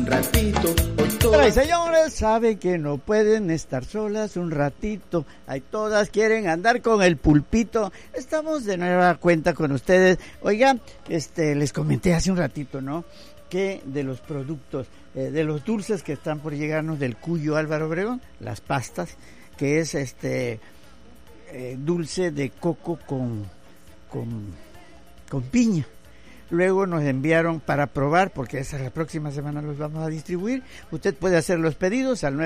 ratito. Señoras y señores, saben que no pueden estar solas un ratito. Ahí todas quieren andar con el pulpito. Estamos de nueva cuenta con ustedes. Oigan, les comenté hace un ratito, ¿no? Que de los productos, de los dulces que están por llegarnos del Cuyo Álvaro Obregón, las pastas, que es dulce de coco con piña. Luego nos enviaron para probar, porque esa la próxima semana los vamos a distribuir. Usted puede hacer los pedidos al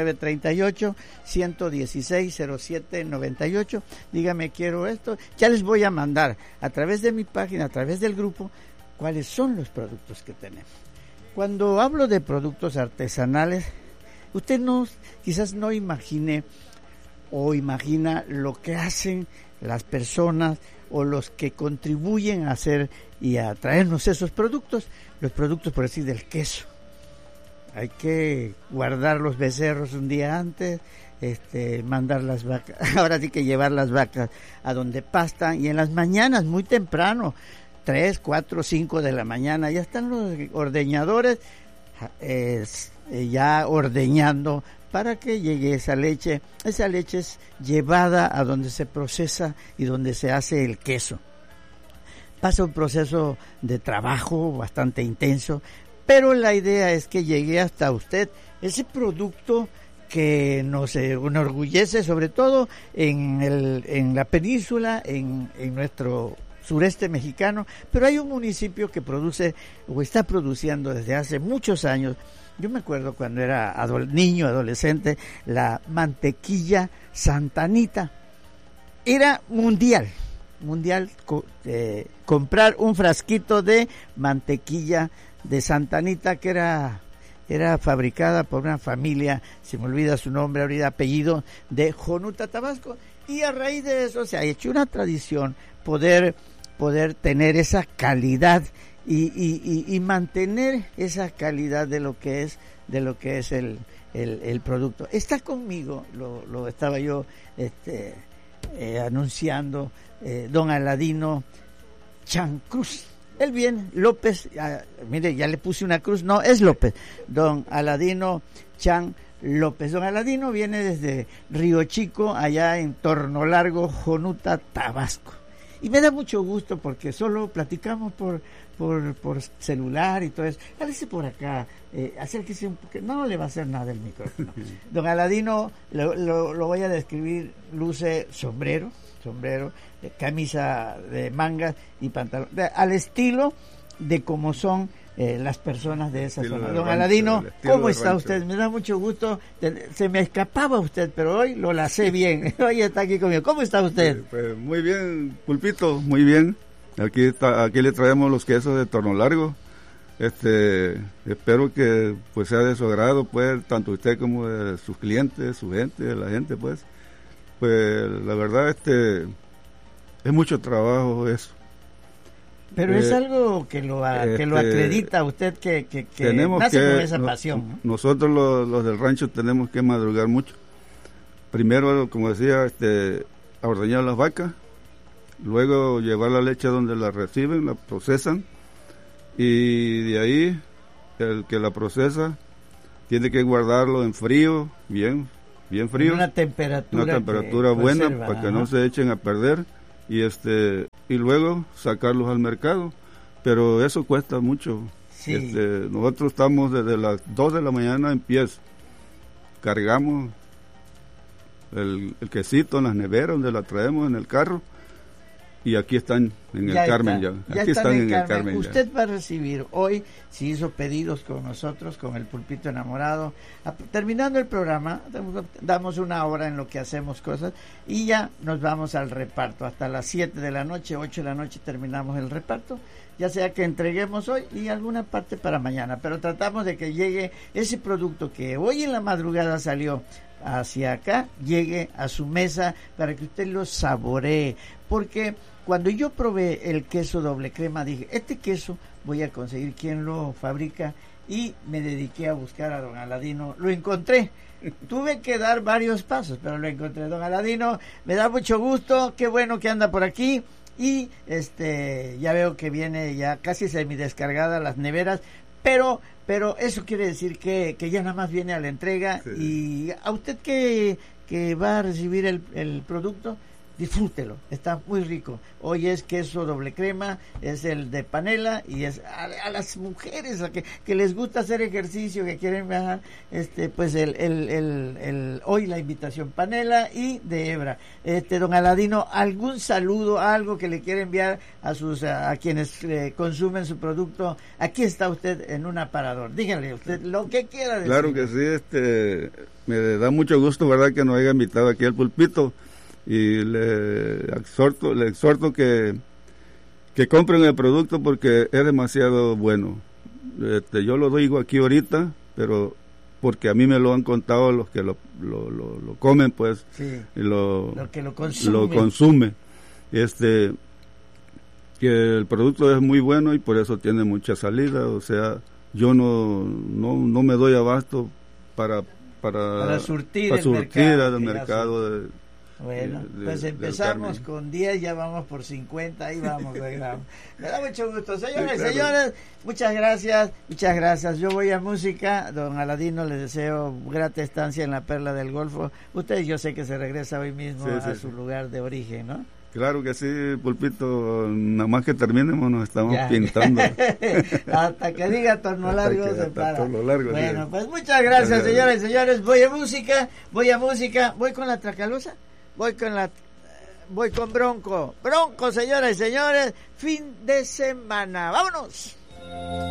938-116-0798. Dígame, quiero esto. Ya les voy a mandar a través de mi página, a través del grupo, cuáles son los productos que tenemos. Cuando hablo de productos artesanales, usted quizás no imagina lo que hacen las personas o los que contribuyen a hacer y a traernos esos productos, los productos, por decir, del queso. Hay que guardar los becerros un día antes, mandar las vacas, ahora sí que llevar las vacas a donde pastan, y en las mañanas muy temprano, 3, 4, 5 de la mañana, ya están los ordeñadores ya ordeñando para que llegue esa leche. Esa leche es llevada a donde se procesa y donde se hace el queso. Pasa un proceso de trabajo bastante intenso, pero la idea es que llegue hasta usted ese producto que nos enorgullece, sobre todo en la península, en nuestro sureste mexicano, pero hay un municipio que produce o está produciendo desde hace muchos años. Yo me acuerdo cuando era niño, adolescente, la mantequilla Santa Anita era mundial, comprar un frasquito de mantequilla de Santa Anita que era fabricada por una familia, se me olvida su nombre ahorita, apellido, de Jonuta, Tabasco, y a raíz de eso se ha hecho una tradición poder tener esa calidad y mantener esa calidad de lo que es el producto. Está conmigo, lo estaba yo anunciando, don Aladino Chancruz. Él viene, López, mire, ya le puse una cruz, no, es López, don Aladino Chan López. Don Aladino viene desde Río Chico, allá en Torno Largo, Jonuta, Tabasco. Y me da mucho gusto porque solo platicamos por celular y todo eso. Hágase por acá, acérquese un poco, no le va a hacer nada el micrófono. Don Aladino, lo voy a describir, luce sombrero, camisa de mangas y pantalón, al estilo de cómo son las personas de esa zona. Don Aladino, ¿cómo está usted? Me da mucho gusto, se me escapaba usted, pero hoy lo lacé bien. Hoy está aquí conmigo. ¿Cómo está usted? Pues muy bien, Pulpito, muy bien. Aquí le traemos los quesos de Torno Largo. Espero que pues sea de su agrado, pues, tanto usted como de sus clientes, su gente, de la gente, pues la verdad es mucho trabajo eso. Pero es algo que lo acredita a usted que nace con esa pasión, ¿no? Nosotros los del rancho tenemos que madrugar mucho. Primero, como decía, a ordeñar las vacas, luego llevar la leche donde la reciben, la procesan, y de ahí el que la procesa tiene que guardarlo en frío, bien frío, una temperatura buena para que no se echen a perder, y luego sacarlos al mercado, pero eso cuesta mucho. Sí. Nosotros estamos desde las 2 de la mañana en pies, cargamos el quesito en las neveras donde la traemos en el carro, y aquí están en el Carmen ya. Aquí están en el Carmen. Usted va a recibir hoy, si hizo pedidos con nosotros, con el Pulpito Enamorado, terminando el programa, damos una hora en lo que hacemos cosas, y ya nos vamos al reparto. Hasta las 7 de la noche, 8 de la noche terminamos el reparto, ya sea que entreguemos hoy y alguna parte para mañana, pero tratamos de que llegue ese producto que hoy en la madrugada salió hacia acá, llegue a su mesa para que usted lo saboree, porque cuando yo probé el queso doble crema dije, este queso voy a conseguir quién lo fabrica, y me dediqué a buscar a don Aladino. Lo encontré, tuve que dar varios pasos, pero lo encontré. Don Aladino, me da mucho gusto, qué bueno que anda por aquí, y ya veo que viene ya casi semidescargada las neveras, pero pero eso quiere decir que ya nada más viene a la entrega. Sí. Y a usted que va a recibir el producto, disfrútelo, está muy rico. Hoy es queso doble crema, es el de panela, y es a las mujeres que les gusta hacer ejercicio, que quieren viajar, pues hoy la invitación panela y de hebra. Don Aladino, ¿algún saludo, algo que le quiere enviar a quienes consumen su producto? Aquí está usted en un aparador, díganle usted lo que quiera decir. Claro que sí, me da mucho gusto, verdad, que nos haya invitado aquí al pulpito, y le exhorto que compren el producto porque es demasiado bueno. Yo lo digo aquí ahorita, pero porque a mí me lo han contado los que lo comen, pues, sí, lo que lo consume. Que el producto es muy bueno y por eso tiene mucha salida. O sea, yo no me doy abasto para surtir al mercado. Bueno, pues empezamos con 10, ya vamos por 50, ahí vamos. Me da mucho gusto, señores, sí, claro. Señores, muchas gracias. Yo voy a música. Don Aladino, le deseo grata estancia en la Perla del Golfo. Usted, yo sé que se regresa hoy mismo a su lugar de origen, ¿no? Claro que sí, Pulpito, nada más que terminemos nos estamos pintando. Hasta que diga torno largo se para. Bueno, pues muchas gracias, señoras y señores. Voy a música, voy con la Tracalosa, voy con Bronco, señoras y señores, fin de semana. ¡Vámonos!